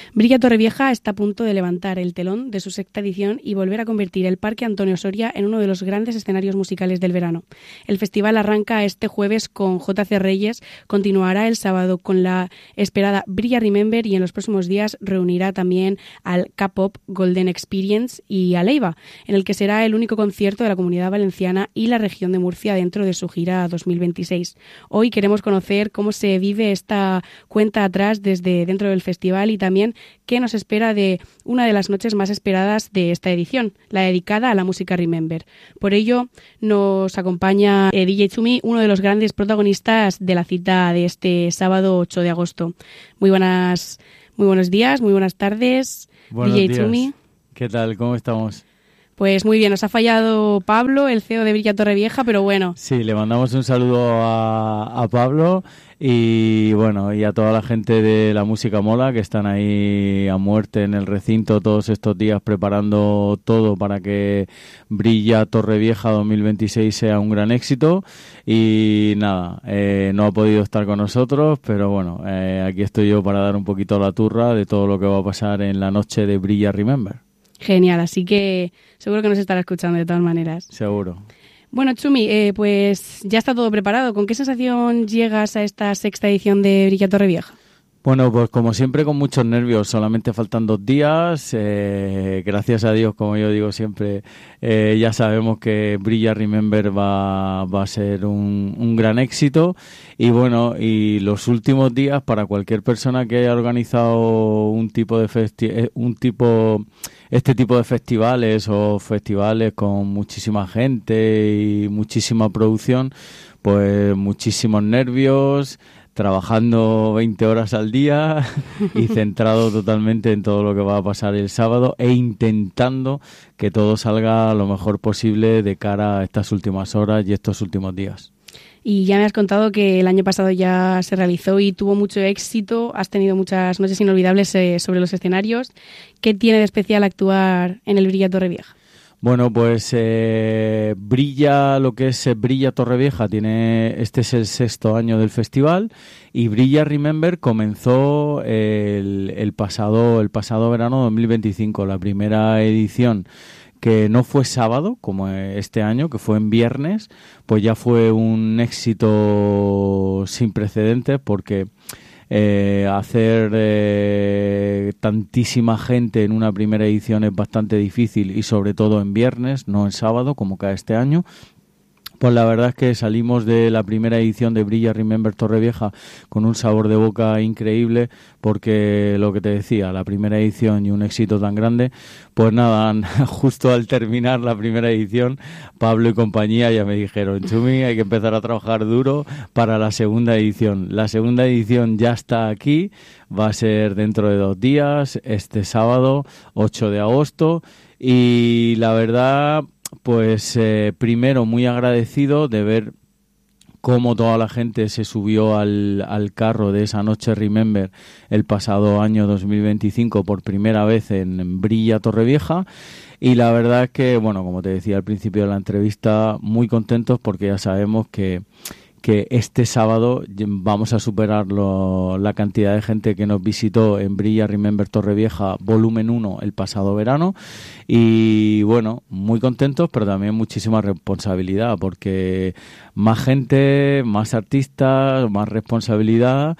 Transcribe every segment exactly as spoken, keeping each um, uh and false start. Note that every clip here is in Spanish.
Brilla Torrevieja está a punto de levantar el telón de su sexta edición y volver a convertir el Parque Antonio Soria en uno de los grandes escenarios musicales del verano. El festival arranca este jueves con J C Reyes, continuará el sábado con la esperada Brilla Remember y en los próximos días reunirá también al K-Pop Golden Experience y a Leiva, en el que será el único concierto de la Comunidad Valenciana y la región de Murcia dentro de su gira dos mil veintiséis. Hoy queremos conocer cómo se vive esta cuenta atrás desde dentro del festival y también qué nos espera de una de las noches más esperadas de esta edición, la dedicada a la música Remember. Por ello nos acompaña eh, D J Chumi, uno de los grandes protagonistas de la cita de este sábado ocho de agosto. Muy buenas, muy buenos días, muy buenas tardes, Buenos D J días. Chumi. ¿Qué tal? ¿Cómo estamos? Pues muy bien, nos ha fallado Pablo, el C E O de Brilla Torrevieja, pero bueno. Sí, le mandamos un saludo a, a Pablo y bueno, y a toda la gente de La Música Mola que están ahí a muerte en el recinto todos estos días preparando todo para que Brilla Torrevieja dos mil veintiséis sea un gran éxito. Y nada, eh, no ha podido estar con nosotros, pero bueno, eh, aquí estoy yo para dar un poquito la turra de todo lo que va a pasar en la noche de Brilla Remember. Genial, así que seguro que nos estará escuchando de todas maneras. Seguro. Bueno, Chumi, eh, pues ya está todo preparado. ¿Con qué sensación llegas a esta sexta edición de Brilla Torrevieja? Bueno, pues como siempre con muchos nervios, solamente faltan dos días, eh, gracias a Dios, como yo digo siempre, eh, ya sabemos que Brilla Remember va, va a ser un, un gran éxito y bueno, y los últimos días para cualquier persona que haya organizado un tipo de festi- un tipo este tipo de festivales o festivales con muchísima gente y muchísima producción, pues muchísimos nervios, trabajando veinte horas al día y centrado totalmente en todo lo que va a pasar el sábado e intentando que todo salga lo mejor posible de cara a estas últimas horas y estos últimos días. Y ya me has contado que el año pasado ya se realizó y tuvo mucho éxito, has tenido muchas noches inolvidables eh, sobre los escenarios. ¿Qué tiene de especial actuar en el Brilla Torrevieja? Bueno, pues eh, Brilla, lo que es eh, Brilla Torrevieja, tiene, este es el sexto año del festival y Brilla Remember comenzó el, el pasado el pasado verano dos mil veinticinco, la primera edición que no fue sábado como este año, que fue en viernes, pues ya fue un éxito sin precedentes porque Eh, hacer eh, tantísima gente en una primera edición es bastante difícil y sobre todo en viernes, no en sábado como cae este año. Pues la verdad es que salimos de la primera edición de Brilla Remember Torrevieja con un sabor de boca increíble porque lo que te decía, la primera edición y un éxito tan grande, pues nada, justo al terminar la primera edición, Pablo y compañía ya me dijeron, Chumi, hay que empezar a trabajar duro para la segunda edición. La segunda edición ya está aquí, va a ser dentro de dos días, este sábado, ocho de agosto, y la verdad... Pues eh, primero muy agradecido de ver cómo toda la gente se subió al, al carro de esa noche Remember el pasado año dos mil veinticinco por primera vez en, en Brilla Torrevieja. Y la verdad es que, bueno, como te decía al principio de la entrevista, muy contentos porque ya sabemos que que este sábado vamos a superar lo, la cantidad de gente que nos visitó en Brilla Remember Torrevieja volumen uno el pasado verano y bueno, muy contentos pero también muchísima responsabilidad porque más gente, más artistas, más responsabilidad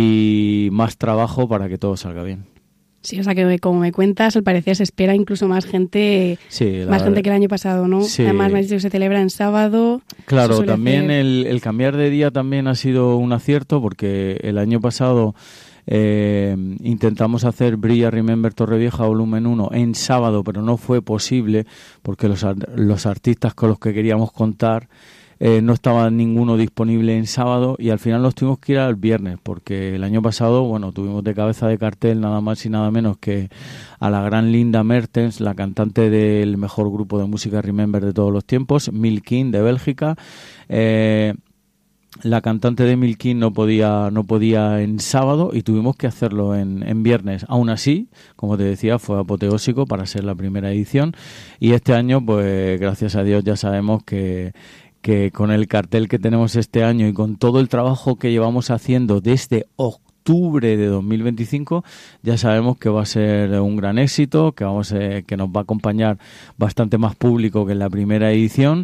y más trabajo para que todo salga bien. Sí, o sea que como me cuentas, al parecer se espera incluso más gente, sí, más gente que el año pasado, ¿no? Sí. Además me has dicho que se celebra en sábado. Claro, también hacer... el, el cambiar de día también ha sido un acierto porque el año pasado eh, intentamos hacer Brilla Remember Torrevieja volumen uno en sábado, pero no fue posible porque los, los artistas con los que queríamos contar Eh, no estaba ninguno disponible en sábado y al final nos tuvimos que ir al viernes porque el año pasado, bueno, tuvimos de cabeza de cartel nada más y nada menos que a la gran Linda Mertens, la cantante del mejor grupo de música Remember de todos los tiempos, Milkin de Bélgica. Eh, la cantante de Milkin no podía no podía en sábado y tuvimos que hacerlo en, en viernes. Aún así, como te decía, fue apoteósico para ser la primera edición y este año, pues gracias a Dios ya sabemos que que con el cartel que tenemos este año y con todo el trabajo que llevamos haciendo desde octubre octubre de dos mil veinticinco ya sabemos que va a ser un gran éxito, que, vamos a, que nos va a acompañar bastante más público que en la primera edición.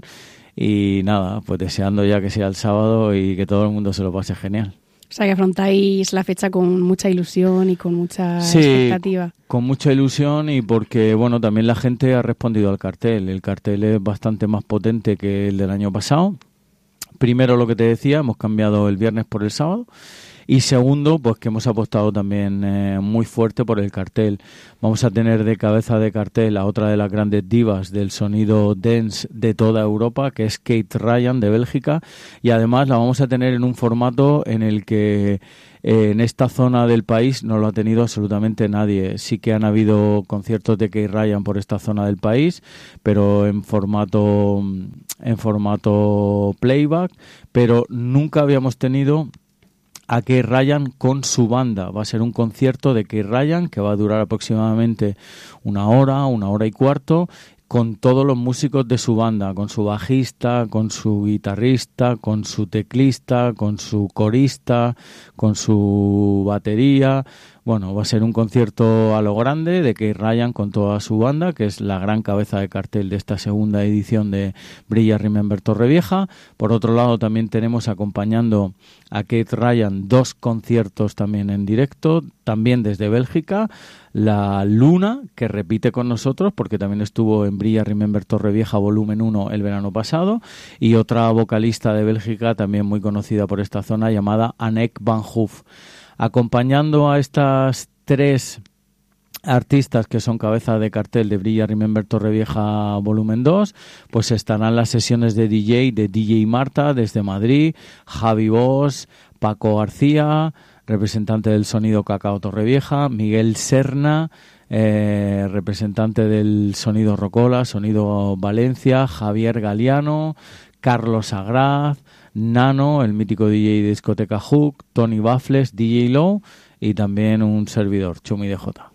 Y nada, pues deseando ya que sea el sábado y que todo el mundo se lo pase genial. O sea, que afrontáis la fecha con mucha ilusión y con mucha sí, expectativa. Con mucha ilusión y porque, bueno, también la gente ha respondido al cartel. El cartel es bastante más potente que el del año pasado. Primero, lo que te decía, hemos cambiado el viernes por el sábado. Y segundo, pues que hemos apostado también eh, muy fuerte por el cartel. Vamos a tener de cabeza de cartel a otra de las grandes divas del sonido dance de toda Europa, que es Kate Ryan de Bélgica, y además la vamos a tener en un formato en el que eh, en esta zona del país no lo ha tenido absolutamente nadie. Sí que han habido conciertos de Kate Ryan por esta zona del país, pero en formato en formato playback, pero nunca habíamos tenido a Kate Ryan con su banda. Va a ser un concierto de Kate Ryan que va a durar aproximadamente una hora, una hora y cuarto, con todos los músicos de su banda, con su bajista, con su guitarrista, con su teclista, con su corista, con su batería. Bueno, va a ser un concierto a lo grande de Kate Ryan con toda su banda, que es la gran cabeza de cartel de esta segunda edición de Brilla Remember Torrevieja. Por otro lado, también tenemos acompañando a Kate Ryan dos conciertos también en directo, también desde Bélgica. La Luna, que repite con nosotros, porque también estuvo en Brilla Remember Torrevieja volumen uno el verano pasado, y otra vocalista de Bélgica, también muy conocida por esta zona, llamada Anneke van Hoof. Acompañando a estas tres artistas que son cabeza de cartel de Brilla Remember Torrevieja volumen dos, pues estarán las sesiones de D J de D J Marta desde Madrid, Javi Bosch, Paco García, representante del sonido Cacao Torrevieja, Miguel Serna, eh, representante del sonido Rocola, sonido Valencia, Javier Galiano, Carlos Agraz, Nano, el mítico D J de discoteca Hook, Tony Baffles, D J Low y también un servidor, Chumi D J.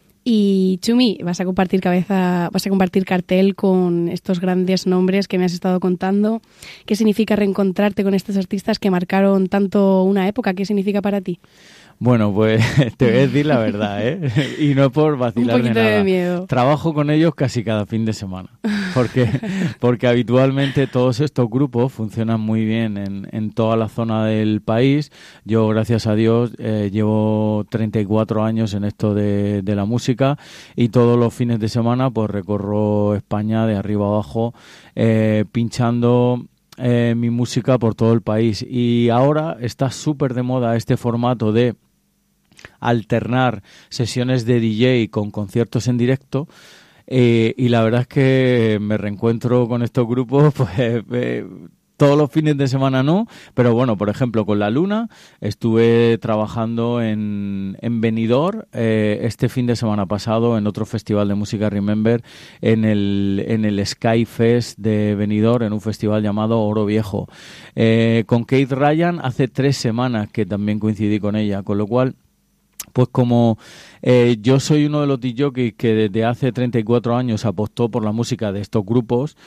Y Chumi, vas a compartir cabeza, vas a compartir cartel con estos grandes nombres que me has estado contando. ¿Qué significa reencontrarte con estos artistas que marcaron tanto una época? ¿Qué significa para ti? Bueno, pues te voy a decir la verdad, ¿eh? Y no por vacilar Un poquito de nada. De miedo. Trabajo con ellos casi cada fin de semana, porque porque habitualmente todos estos grupos funcionan muy bien en, en toda la zona del país. Yo, gracias a Dios, eh, llevo treinta y cuatro años en esto de, de la música y todos los fines de semana pues recorro España de arriba a abajo eh, pinchando eh, mi música por todo el país. Y ahora está súper de moda este formato de alternar sesiones de D J con conciertos en directo eh, y la verdad es que me reencuentro con estos grupos pues eh, todos los fines de semana no, pero bueno, por ejemplo con La Luna estuve trabajando en, en Benidorm eh, este fin de semana pasado en otro festival de música Remember en el, en el Sky Fest de Benidorm, en un festival llamado Oro Viejo. Eh, con Kate Ryan hace tres semanas que también coincidí con ella, con lo cual pues como eh, yo soy uno de los D Js que desde hace treinta y cuatro años apostó por la música de estos grupos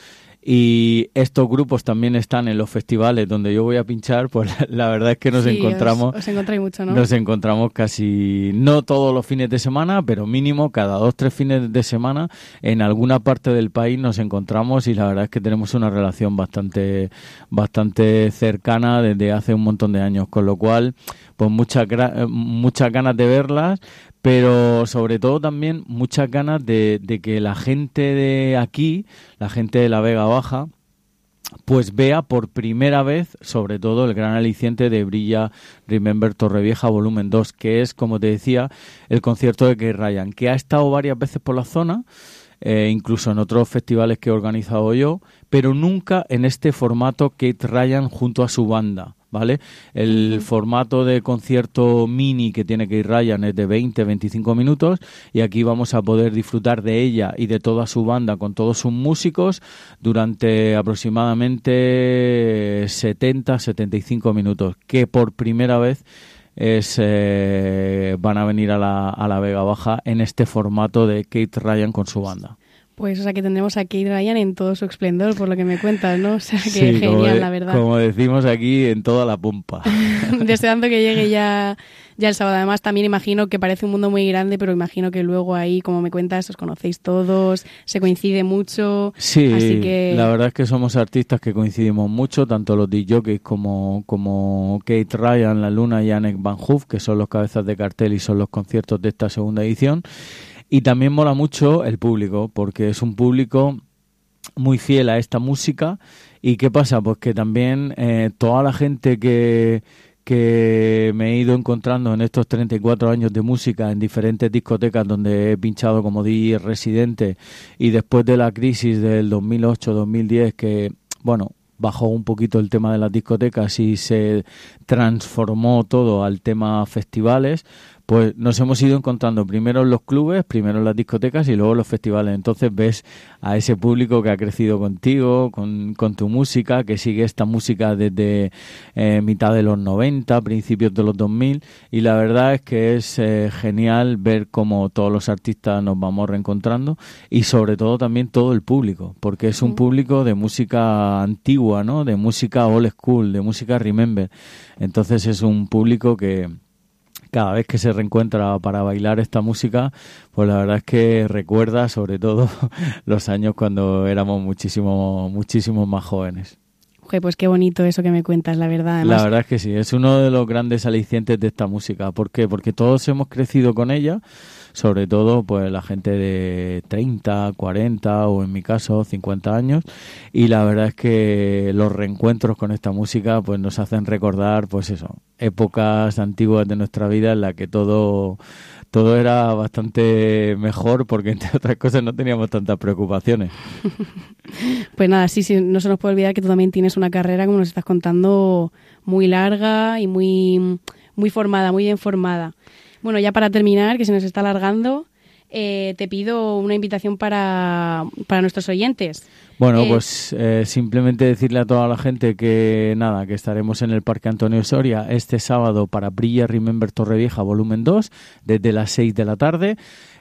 y estos grupos también están en los festivales donde yo voy a pinchar, pues la, la verdad es que nos sí, encontramos... Os, os encontráis mucho, ¿no? Nos encontramos casi, no todos los fines de semana, pero mínimo cada dos, tres fines de semana en alguna parte del país nos encontramos y la verdad es que tenemos una relación bastante, bastante cercana desde hace un montón de años, con lo cual pues muchas, muchas ganas de verlas, pero sobre todo también muchas ganas de, de que la gente de aquí, la gente de la Vega Baja, pues vea por primera vez, sobre todo, el gran aliciente de Brilla Remember Torrevieja volumen dos, que es, como te decía, el concierto de Kate Ryan, que ha estado varias veces por la zona, eh, incluso en otros festivales que he organizado yo, pero nunca en este formato Kate Ryan junto a su banda, ¿vale? El uh-huh. formato de concierto mini que tiene Kate Ryan es de veinte a veinticinco minutos y aquí vamos a poder disfrutar de ella y de toda su banda con todos sus músicos durante aproximadamente setenta a setenta y cinco minutos, que por primera vez es eh, van a venir a la, a la Vega Baja en este formato de Kate Ryan con su banda. Pues o sea que tendremos a Kate Ryan en todo su esplendor, por lo que me cuentas, ¿no? O sea que sí, genial, como de, la verdad. Como decimos aquí, en toda la pompa. Deseando que llegue ya Ya el sábado, además, también imagino que parece un mundo muy grande, pero imagino que luego ahí, como me cuentas, os conocéis todos, se coincide mucho. Sí, así que... la verdad es que somos artistas que coincidimos mucho, tanto los D Js como, como Kate Ryan, La Luna y Anek Van Hoof, que son los cabezas de cartel y son los conciertos de esta segunda edición. Y también mola mucho el público, porque es un público muy fiel a esta música. ¿Y qué pasa? Pues que también eh, toda la gente que... que me he ido encontrando en estos treinta y cuatro años de música en diferentes discotecas donde he pinchado como D J residente, y después de la crisis del dos mil ocho dos mil diez, que, bueno, bajó un poquito el tema de las discotecas y se transformó todo al tema festivales, pues nos hemos ido encontrando primero en los clubes, primero en las discotecas y luego en los festivales. Entonces ves a ese público que ha crecido contigo, con, con tu música, que sigue esta música desde eh, mitad de los noventa, principios de los dos mil, y la verdad es que es eh, genial ver cómo todos los artistas nos vamos reencontrando, y sobre todo también todo el público, porque es un público de música antigua, ¿no? De música old school, de música remember. Entonces es un público que cada vez que se reencuentra para bailar esta música, pues la verdad es que recuerda sobre todo los años cuando éramos muchísimo, muchísimo más jóvenes. Oye, pues qué bonito eso que me cuentas, la verdad. Además... La verdad es que sí, es uno de los grandes alicientes de esta música. ¿Por qué? Porque todos hemos crecido con ella, sobre todo pues la gente de treinta, cuarenta o en mi caso cincuenta años, y la verdad es que los reencuentros con esta música pues nos hacen recordar pues eso, épocas antiguas de nuestra vida en la que todo todo era bastante mejor, porque entre otras cosas no teníamos tantas preocupaciones. Pues nada, sí, sí, no se nos puede olvidar que tú también tienes una carrera, como nos estás contando, muy larga y muy, muy formada, muy bien formada. Bueno, ya para terminar, que se nos está alargando, eh, te pido una invitación para, para nuestros oyentes. Bueno, eh, pues eh, simplemente decirle a toda la gente que nada, que estaremos en el Parque Antonio Soria este sábado para Brilla Remember Torrevieja volumen dos, desde las seis de la tarde.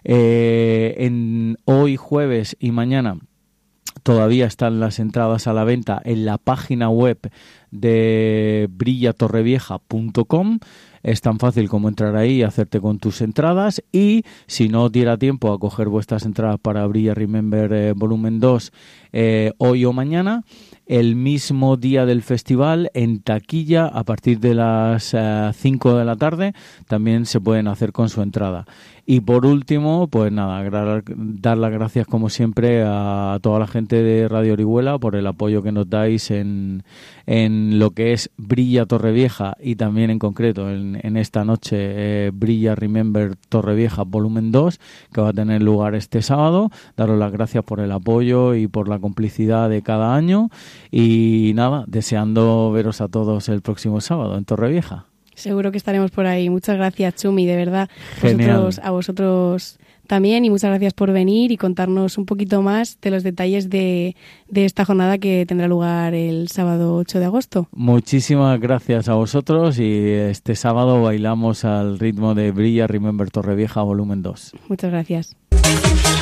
Eh, en hoy jueves y mañana todavía están las entradas a la venta en la página web de brilla torrevieja punto com. Es tan fácil como entrar ahí y hacerte con tus entradas, y si no diera tiempo a coger vuestras entradas para Brilla Remember eh, volumen dos eh, hoy o mañana, el mismo día del festival, en taquilla, a partir de las uh, cinco de la tarde, también se pueden hacer con su entrada. Y por último, pues nada, gra- dar las gracias como siempre a toda la gente de Radio Orihuela por el apoyo que nos dais en, en lo que es Brilla Torrevieja, y también en concreto en, en esta noche eh, Brilla Remember Torrevieja volumen dos, que va a tener lugar este sábado. Daros las gracias por el apoyo y por la complicidad de cada año. Y nada, deseando veros a todos el próximo sábado en Torrevieja. Seguro que estaremos por ahí. Muchas gracias, Chumi, de verdad. Genial. Vosotros, a vosotros también, y muchas gracias por venir y contarnos un poquito más de los detalles de, de esta jornada que tendrá lugar el sábado ocho de agosto. Muchísimas gracias a vosotros, y este sábado bailamos al ritmo de Brilla Remember Torrevieja volumen dos. Muchas gracias.